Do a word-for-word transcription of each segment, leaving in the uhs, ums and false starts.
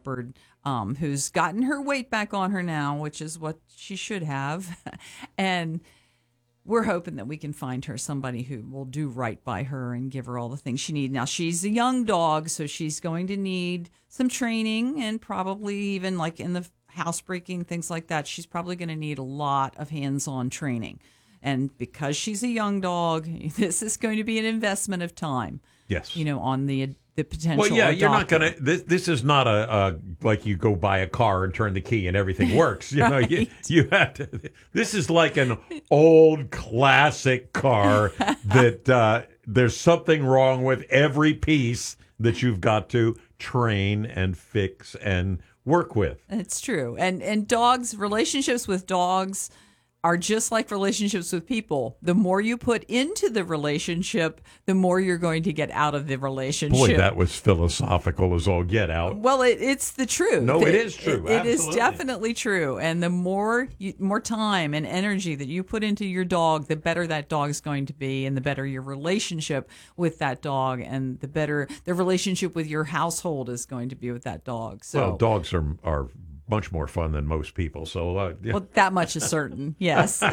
Shepherd, um, who's gotten her weight back on her now, which is what she should have. And we're hoping that we can find her somebody who will do right by her and give her all the things she needs. Now, she's a young dog, so she's going to need some training and probably even like in the housebreaking, things like that. She's probably going to need a lot of hands-on training. And because she's a young dog, this is going to be an investment of time. Yes. You know, on the the potential. Well, yeah, adopter. you're not going to. This, this is not a, a like you go buy a car and turn the key and everything works. You know, right. you you have to. This is like an old classic car that uh, there's something wrong with every piece that you've got to train and fix and work with. It's true, and and dogs, relationships with dogs are just like relationships with people. The more you put into the relationship, the more you're going to get out of the relationship. Boy, that was philosophical as all get out. Well, it, it's the truth. No, it is true. It, it is Absolutely. definitely true. And the more you, more time and energy that you put into your dog, the better that dog is going to be, and the better your relationship with that dog, and the better the relationship with your household is going to be with that dog. So, Well, dogs are are much more fun than most people. So, uh, yeah. well, that much is certain. Yes.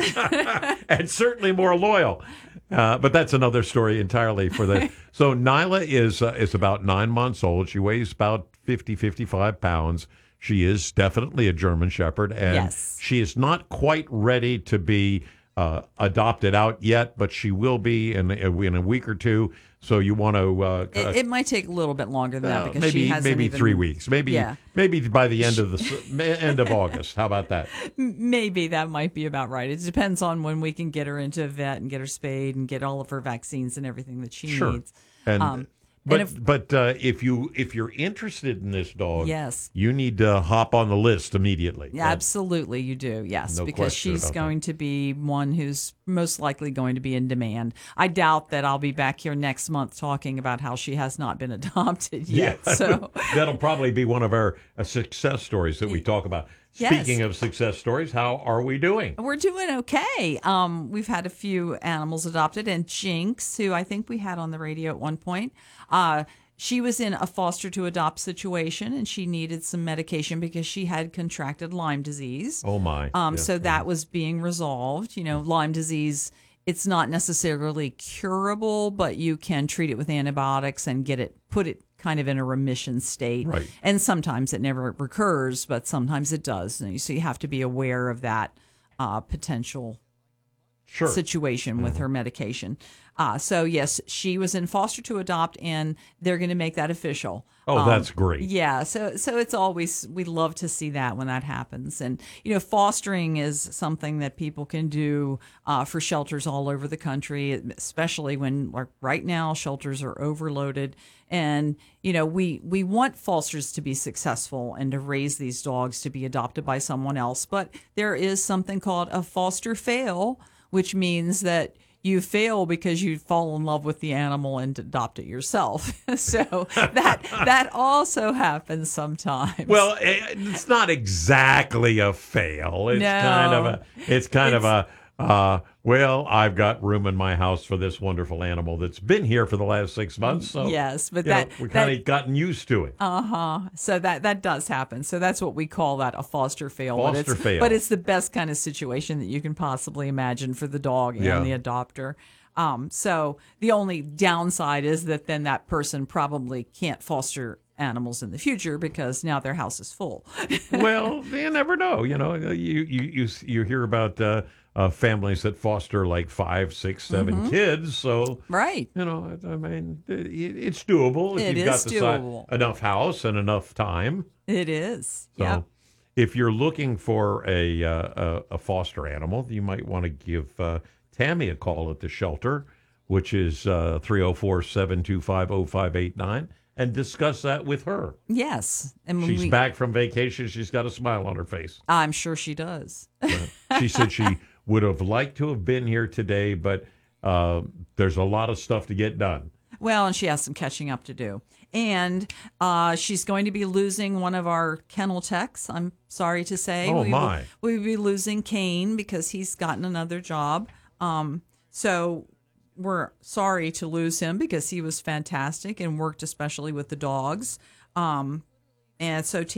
And certainly more loyal. Uh, but that's another story entirely for the. So Nyla is uh, is about nine months old. She weighs about fifty, fifty-five pounds. She is definitely a German Shepherd, and Yes. she is not quite ready to be uh, adopted out yet, but she will be in a, in a week or two. So you want to uh, It, it might take a little bit longer than that uh, because maybe she hasn't maybe even, three weeks, maybe Yeah. maybe by the end of the s- end of August. How about that? Maybe that might be about right. It depends on when we can get her into a vet and get her spayed and get all of her vaccines and everything that she Sure. needs. And Um, but and if- but uh, if you if you're interested in this dog, Yes. you need to hop on the list immediately. Yeah, absolutely, you do. Yes, No because question she's about that. going to be one who's most likely going to be in demand. I doubt that I'll be back here next month talking about how she has not been adopted yet. Yeah, So that'll probably be one of our uh, success stories that we talk about. Yes. Speaking of success stories, how are we doing? we're doing okay. Um, we've had a few animals adopted, and Jinx, who I think we had on the radio at one point, uh, she was in a foster to adopt situation, and she needed some medication because she had contracted Lyme disease. Oh my! Um, Yes. so that was being resolved. You know, Lyme disease, it's not necessarily curable, but you can treat it with antibiotics and get it, put it kind of in a remission state. Right. And sometimes it never recurs, but sometimes it does. And so you have to be aware of that uh, potential sure. situation with her medication. Uh, so yes, she was in foster to adopt, and they're going to make that official. Oh, that's great. Yeah, so so it's always, we love to see that when that happens. And you know, fostering is something that people can do uh, for shelters all over the country, especially when, like right now, shelters are overloaded. And you know, we we want fosters to be successful and to raise these dogs to be adopted by someone else. But there is something called a foster fail, which means that you fail because you fall in love with the animal and adopt it yourself. So that that also happens sometimes. Well, eh, it's not exactly a fail. It's No. kind of a. It's kind of It's- a. Uh, well, I've got room in my house for this wonderful animal that's been here for the last six months. So Yes, but you know, that- we that- kind of gotten used to it. Uh-huh. So that that does happen. So that's what we call that, a foster fail. but Foster it's, fail. But it's the best kind of situation that you can possibly imagine for the dog and Yeah. the adopter. Um, so the only downside is that then that person probably can't foster animals in the future because now their house is full. Well, you never know. You know, you you you, you hear about uh, uh, families that foster like five, six, seven Mm-hmm. kids. So Right. you know, I mean, it, it's doable if It you've got is the si- doable. enough house and enough time. It is. So, Yeah. if you're looking for a uh, a, a foster animal, you might want to give uh, Tammy a call at the shelter, which is uh, three oh four, seven two five, oh five eight nine, and discuss that with her. Yes. And when She's we, back from vacation. She's got a smile on her face. I'm sure she does. She said she would have liked to have been here today, but uh, there's a lot of stuff to get done. Well, and she has some catching up to do. And uh, she's going to be losing one of our kennel techs, I'm sorry to say. Oh, we my. Will, we'll be losing Kane because he's gotten another job. Um, so we're sorry to lose him because he was fantastic and worked especially with the dogs. Um, and so